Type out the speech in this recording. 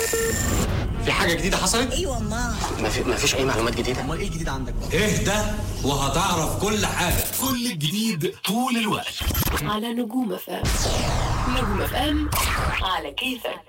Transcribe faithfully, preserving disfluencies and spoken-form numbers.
في حاجة جديدة حصلت؟ ايوه ما ما, في... ما فيش أي معلومات جديدة. امال ايه الجديد عندك بقى؟ اهدى وهتعرف كل حاجة. كل الجديد طول الوقت على نجوم اف ام. نجوم اف ام على كيفك.